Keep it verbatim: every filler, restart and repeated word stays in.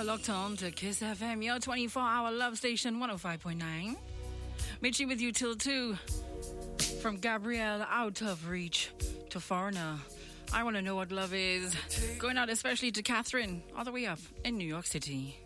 You're locked on to Kiss F M, your twenty-four hour love station, one oh five point nine. Mitchie with you till two. From Gabrielle, Out of Reach, to Foreigner. I Want to Know What Love Is. Going out especially to Catherine, all the way up in New York City.